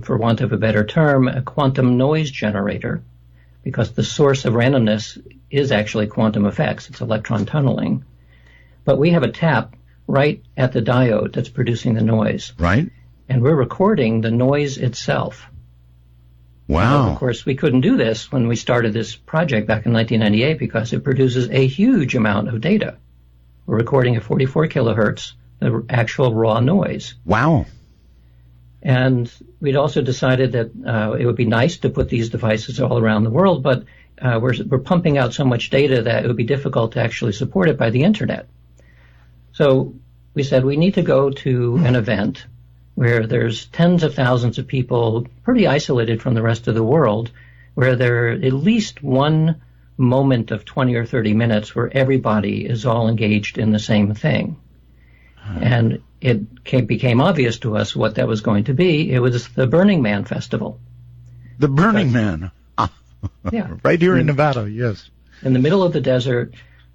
for want of a better term, a quantum noise generator, because the source of randomness is actually quantum effects. It's electron tunneling. But we have a tap right at the diode that's producing the noise. Right. And we're recording the noise itself. Wow. And of course, we couldn't do this when we started this project back in 1998 because it produces a huge amount of data. We're recording at 44 kilohertz, the actual raw noise. Wow. And we'd also decided that it would be nice to put these devices all around the world, but we're pumping out so much data that it would be difficult to actually support it by the internet. So we said we need to go to an event where there's tens of thousands of people pretty isolated from the rest of the world, where there at least one moment of 20 or 30 minutes where everybody is all engaged in the same thing. And it became obvious to us what that was going to be. It was the Burning Man Festival. The Burning Man. Yeah. Right here in Nevada, yes. In the middle of the desert,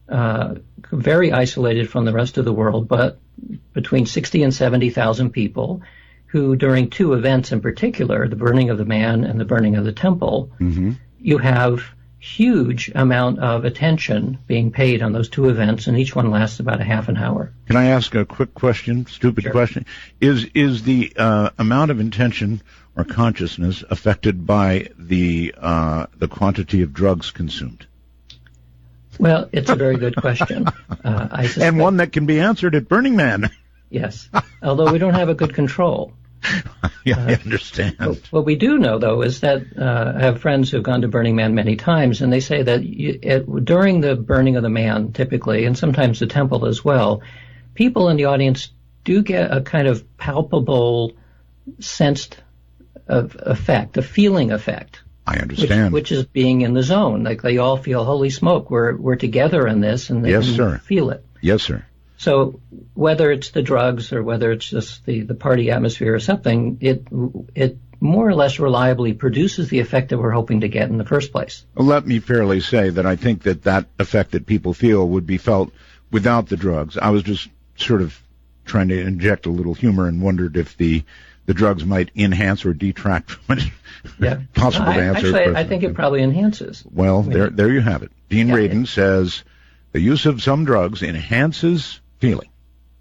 very isolated from the rest of the world, but between 60 and 70,000 people who, during two events in particular, the burning of the man and the burning of the temple, you have huge amount of attention being paid on those two events, and each one lasts about a half an hour. Can I ask a quick question, stupid Sure. question? Is the amount of intention or consciousness affected by the quantity of drugs consumed? Well, it's a very good question. I suspect, And one that can be answered at Burning Man. yes, although we don't have a good control. Yeah, I understand. What we do know, though, is that I have friends who've gone to Burning Man many times, and they say that during the burning of the man, typically, and sometimes the temple as well, people in the audience do get a kind of palpable, sensed effect, a feeling effect. I understand. Which is being in the zone. Like they all feel, holy smoke, we're together in this, and they can feel it. Yes, sir. So whether it's the drugs or whether it's just the party atmosphere or something, it more or less reliably produces the effect that we're hoping to get in the first place. Well, let me fairly say that I think that effect that people feel would be felt without the drugs. I was just sort of trying to inject a little humor and wondered if the drugs might enhance or detract from it. Yeah. Possible to answer. Actually, I think it probably enhances. Well, there you have it. Dean Radin says the use of some drugs enhances feeling.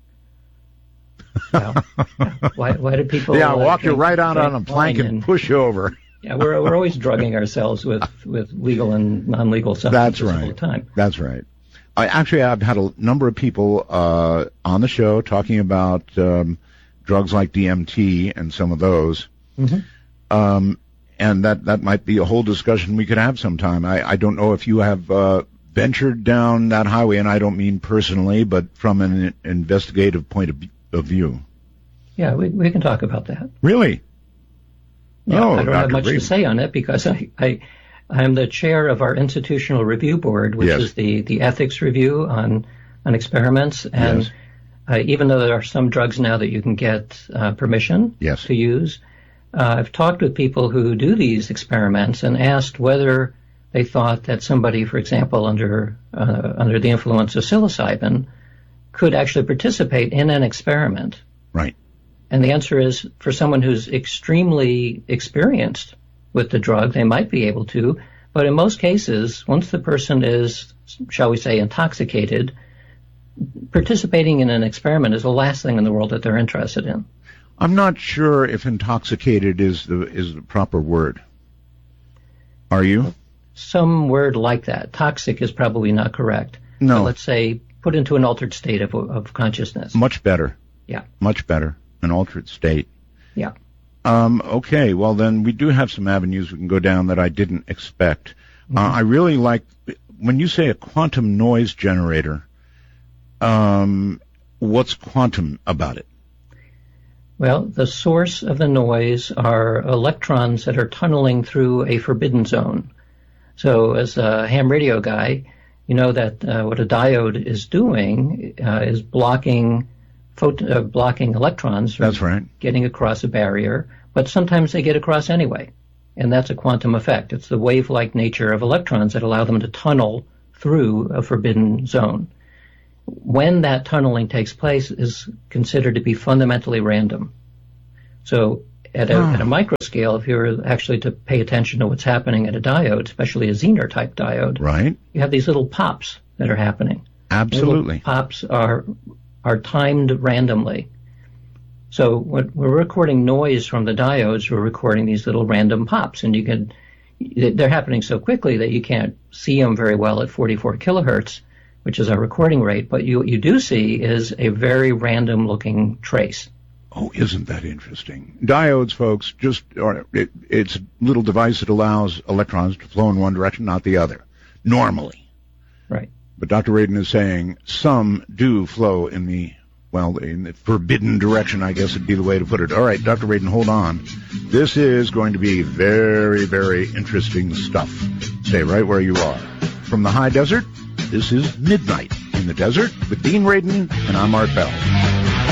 Well, why do people? Yeah, walk you right out on a plank and push you over. Yeah, we're always drugging ourselves with legal and non-legal substances all the time. That's right. I've had a number of people on the show talking about drugs like DMT and some of those. Mm-hmm. And that might be a whole discussion we could have sometime. I don't know if you have ventured down that highway, and I don't mean personally, but from an investigative point of view. Yeah, we can talk about that. Really? Yeah, Oh, I don't Dr. have much to Radin. say on it because I'm the chair of our institutional review board, which Yes. is the ethics review on experiments. And even though there are some drugs now that you can get permission to use, I've talked with people who do these experiments and asked whether they thought that somebody, for example, under the influence of psilocybin, could actually participate in an experiment. Right. And the answer is, for someone who's extremely experienced with the drug, they might be able to. But in most cases, once the person is, shall we say, intoxicated, participating in an experiment is the last thing in the world that they're interested in. I'm not sure if intoxicated is the proper word. Are you? Some word like that. Toxic is probably not correct. No. But let's say put into an altered state of consciousness. Much better. Yeah. Much better. An altered state. Yeah. Okay, well then we do have some avenues we can go down that I didn't expect. Mm-hmm. I really like, when you say a quantum noise generator, what's quantum about it? Well, the source of the noise are electrons that are tunneling through a forbidden zone. So as a ham radio guy, you know that what a diode is doing is blocking electrons from getting across a barrier, but sometimes they get across anyway. And that's a quantum effect. It's the wave-like nature of electrons that allow them to tunnel through a forbidden zone. When that tunneling takes place is considered to be fundamentally random. So at a micro scale, if you were actually to pay attention to what's happening at a diode, especially a Zener type diode, right, you have these little pops that are happening. Absolutely. Little pops are timed randomly. So when we're recording noise from the diodes, we're recording these little random pops, and they're happening so quickly that you can't see them very well at 44 kilohertz, which is our recording rate. But you do see is a very random looking trace. Oh, isn't that interesting? Diodes, folks, it's a little device that allows electrons to flow in one direction, not the other, normally. Right. But Dr. Radin is saying some do flow in the forbidden direction, I guess would be the way to put it. All right, Dr. Radin, hold on. This is going to be very, very interesting stuff. Stay right where you are. From the high desert, this is Midnight in the Desert with Dean Radin, and I'm Art Bell.